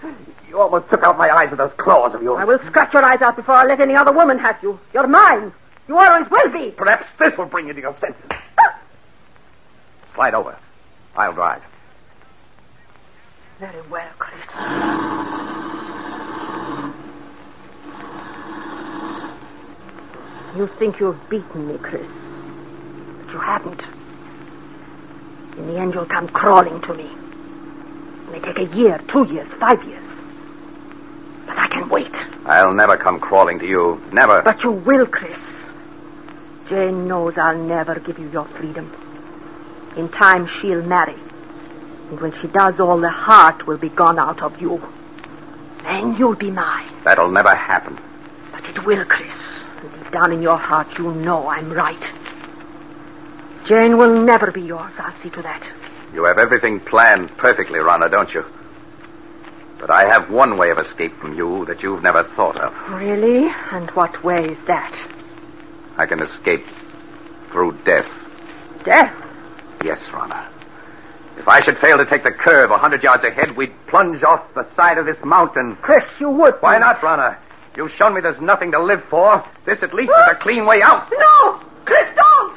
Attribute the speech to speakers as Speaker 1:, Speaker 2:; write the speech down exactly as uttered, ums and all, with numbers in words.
Speaker 1: You almost took out my eyes with those claws of yours.
Speaker 2: I will scratch your eyes out before I let any other woman have you. You're mine. You always will be.
Speaker 1: Perhaps this will bring you to your senses. Slide over. I'll drive.
Speaker 2: Very well, Chris. You think you've beaten me, Chris. But you haven't. In the end, you'll come crawling to me. It may take a year, two years, five years. But I can wait.
Speaker 1: I'll never come crawling to you. Never.
Speaker 2: But you will, Chris. Jane knows I'll never give you your freedom. In time, she'll marry. And when she does, all the heart will be gone out of you. Then you'll be mine.
Speaker 1: That'll never happen.
Speaker 2: But it will, Chris. And deep down in your heart, you know I'm right. Jane will never be yours. I'll see to that.
Speaker 1: You have everything planned perfectly, Rana, don't you? But I have one way of escape from you that you've never thought of.
Speaker 2: Really? And what way is that?
Speaker 1: I can escape through death.
Speaker 2: Death?
Speaker 1: Yes, Rana. If I should fail to take the curve a hundred yards ahead, we'd plunge off the side of this mountain.
Speaker 2: Chris, you would.
Speaker 1: Why not, Rana? You've shown me there's nothing to live for. This at least is a clean way out.
Speaker 2: No! Chris, don't!